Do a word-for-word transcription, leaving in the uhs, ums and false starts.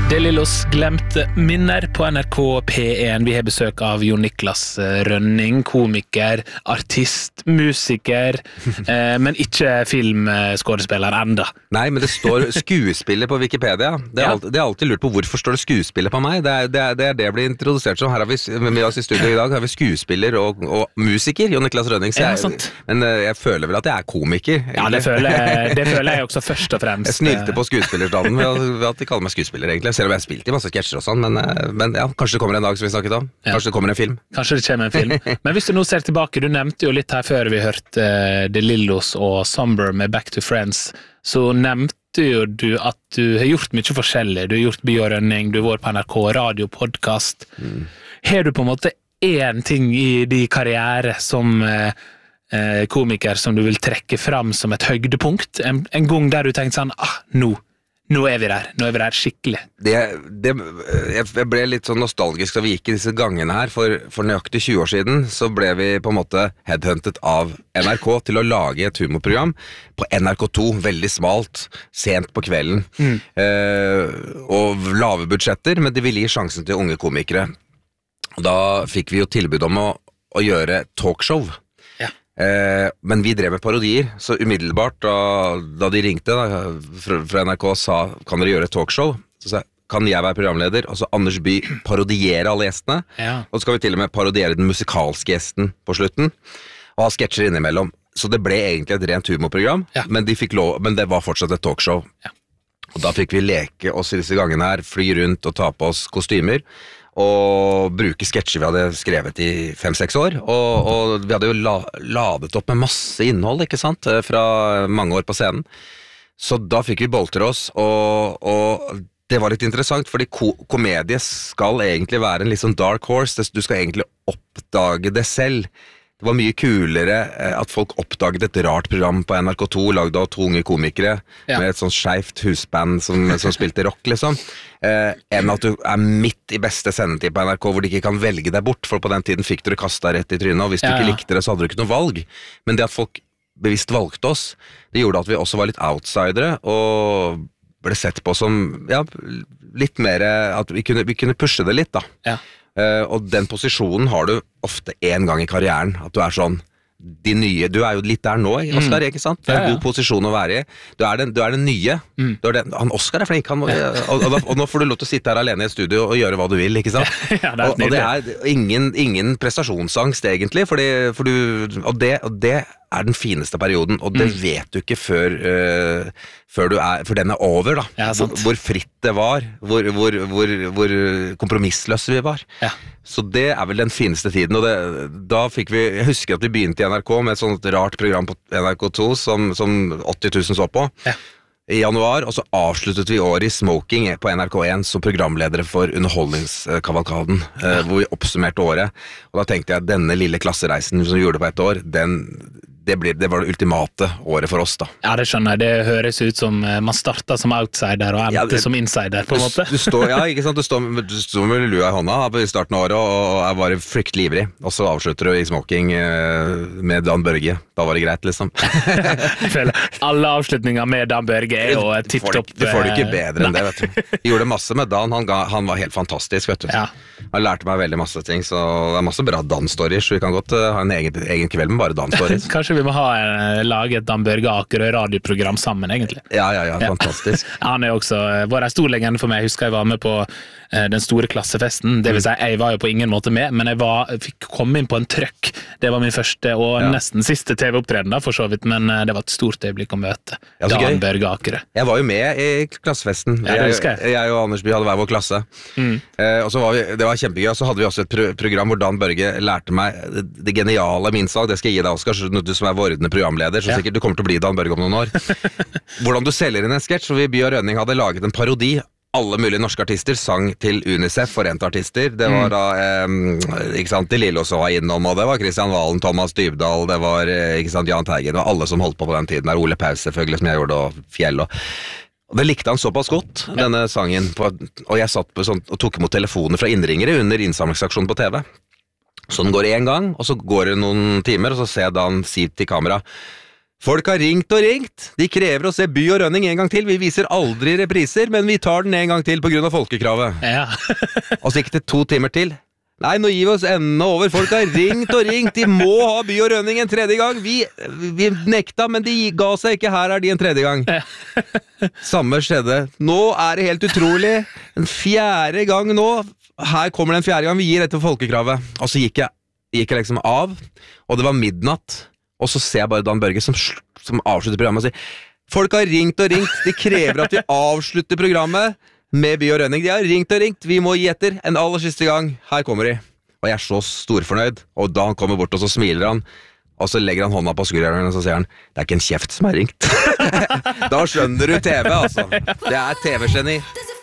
Det Lillos glemte minner på N R K P en. Vi har besøk av Jon Niklas Rønning, komiker, artist, musiker, eh, men ikke filmskådespiller enda. Nei, men det står skuespiller på Wikipedia. Det er, Ja. alltid, det er alltid lurt på hvorfor står det skuespiller på meg. Det er det, er, det, er det jeg blir introdusert som. Her har vi, med oss i studio i dag har vi skuespiller og, og musiker, Jon Niklas Rønning. Så Ja, jeg, sant. men eh, jeg føler vel at jeg er komiker. Ja, det føler, det føler jeg også først og fremst. Jeg snilte på skuespillerstaden ved, at- ved at de kaller meg skuespiller, egentlig. Selv om jeg har spilt i masse sketsjer og sånn, men, eh, men ja, kanskje det kommer en dag som vi snakket om. Ja. Kanskje det kommer en film. Kanskje det kommer en film. Men hvis du nå ser tilbake, du nevnte jo litt her før vi hørte uh, The Lillos og Somber med Back to Friends, så nevnte jo du at du har gjort mye forskjellig. Du har gjort by og rønning, du har vært på N R K, radio, podcast. Mm. Har du på en måte en ting i din karriere som uh, uh, komiker som du vil trekke fram som et høydepunkt? En, en gang der du tenkte sånn, ah, nå, nå er vi der, nå er vi der skikkelig. Det, det, jeg ble litt sånn nostalgisk da vi gikk i disse gangene her. For, for nøyaktig tjue år siden så ble vi på en måte headhuntet av N R K til å lage et humorprogram på N R K to, veldig smalt, sent på kvelden. Mm. Eh, og lave budsjetter, men de ville gi sjansen til unge komikere. Og da fikk vi jo tilbud om å, å gjøre talkshow. Eh, men vi drev med parodier, så umiddelbart da, da de ringte da, fra, fra N R K og sa, kan dere gjøre et talkshow? Så sa jeg, kan jeg være programleder? Og så Anders By parodiere alle gjestene, Ja. og så skal vi til og med parodiere den musikalske gjesten på slutten, og ha sketsjer innimellom. Så det ble egentlig et rent humorprogram, Ja. men, de fikk lov, men det var fortsatt et talkshow. Ja. Og da fikk vi leke oss i disse gangene her, fly rundt og ta på oss kostymer, og bruke sketsjer vi hadde skrevet i fem-seks år, og, og vi hadde jo la, ladet opp med masse innhold, ikke sant, fra mange år på scenen. Så da fikk vi boltre oss, og, og det var litt interessant, fordi ko komedie skal egentlig være en litt sånn dark horse, du skal egentlig oppdage det selv. Det var mye kulere at folk oppdaget et rart program på N R K to, lagd av to unge komikere, ja. Med et sånn skjevt husband som, som spilte rock, liksom, eh, enn at du er midt i beste sendetid på N R K, hvor du ikke kan velge deg bort, for på den tiden fikk du kastet rett i trynet, og hvis du ja, ikke likte det, så hadde du ikke noe valg. Men det at folk bevisst valgte oss, det gjorde at vi også var litt outsidere, og ble sett på som, ja, litt mer, at vi kunne, vi kunne pushe det litt, da. Ja. Uh, og den posisjonen har du ofte en gang i karrieren, at du er sånn de nye, du er jo litt der nå, Oscar, mm. ikke sant? Det er en ja, ja. God posisjon å være i. Du er den, du er den nye. Mm. Du er den, han Oscar er flink, han, og, og, og, og nå får du lov til å sitte her alene i et studio og gjøre hva du vil, ikke sant? Ja, det er og, og det er ingen, ingen prestasjonsangst egentlig, fordi, for du, og, det, og det er den fineste perioden, og det mm. vet du ikke før, uh, før, du er, før den er over, da. Ja, hvor, hvor fritt det var, hvor, hvor, hvor, hvor kompromissløse vi var. Ja. Så det er vel den fineste tiden, og det, da fikk vi, jeg husker at vi begynte i N R K med et sånt rart program på N R K to som, som åtti tusen så på. Ja. I januar, og så avsluttet vi året i Smoking på N R K en som programledere for Underholdningskavalkaden, ja. Hvor vi oppsummerte året, og da tenkte jeg, denne lille klassereisen som vi gjorde på et år, den, det, ble, det var det ultimate året for oss da. Ja, det skjønner jeg, det høres ut som man startet som outsider og endte ja, det, som insider på en måte. Du, du står, ja, ikke sant, du står, du står med lua i hånda i starten av året og er bare fryktelig ivrig, og så avslutter du i Smoking med Dan Børge, da var det greit liksom. Alle avslutninger med Dan Børge er jo tipptopp. Du får det ikke bedre enn det, vet du. Jeg gjorde masse med Dan, han, ga, han var helt fantastisk, vet du. Ja. Han lærte meg veldig masse ting, så det er masse bra Dan-stories, så vi kan godt ha en egen, egen kveld med bare Dan-stories. Kanskje vi må ha en, lage et Dan Børge Akerø radioprogram sammen, egentlig. Ja, ja, ja, fantastisk. Ja. Han er også, var en stor legende for meg, jeg husker jeg var med på eh, den store klassefesten, det vil si, jeg var jo på ingen måte med, men jeg var, fikk komme inn på en trøkk, det var min første og ja. Nesten siste T V-opptreden da, for så vidt, men eh, det var et stort øyeblikk å møte ja, Dan Børge Akerø. Jeg var jo med i klassefesten, ja, jeg, jeg. jeg og Anders By hadde hver vår klasse, mm. eh, og så var vi, det var kjempegøy, og så hadde vi også et pro program hvor Dan Børge lærte meg det, det geniale minsalg, det skal jeg gi deg, Oskar, du som er vårdende programleder, så ja. Sikkert du kommer til å bli Dan Børge om noen år. Hvordan du selger inn en sketsj, så vi By og Rønning hadde laget en parodi, alle mulige norske artister sang til UNICEF, forente artister, det var da, eh, ikke sant, De Lillos var innom, og det var Kristian Valen, Thomas Dybdahl, det var, ikke sant, Jan Teigen, det var alle som holdt på på den tiden, der Ole Paus selvfølgelig, som jeg gjorde, og Fjell, og Og det likte han såpass godt, denne sangen, på, og jeg satt på sånn, og tok imot telefoner fra innringere under innsamlingsaksjonen på T V. Så den går en gang, og så går det noen timer, og så ser jeg da han si til kamera, Folk har ringt og ringt. De krever å se By og Rønning en gang til. Vi viser aldri repriser, men vi tar den en gang til på grunn av folkekravet. Ja. Og så gikk det to timer til. Nei, nå gir vi oss enda over. Folk har ringt og ringt. De må ha By og Rønning en tredje gang. Vi, vi nekta, men de ga seg ikke. Her er de en tredje gang. Samme skjedde. Nå er det helt utrolig. En fjerde gang nå. Her kommer det en fjerde gang. Vi gir etter folkekravet. Og så gikk jeg, gikk jeg liksom av, og det var midnatt. Og så ser jeg bare Dan Børge som, som avslutter programmet og sier folk har ringt og ringt, de krever at vi avslutter programmet med By og Rønning. De har ringt og ringt, vi må gi etter en aller siste gang. Her kommer de. Og jeg er så storfornøyd, og da han kommer bort og så smiler han, og så legger han hånda på skulderen og så sier han, det er ikke en kjeft som har ringt. Da skjønner du T V, altså. Det er T V-geni.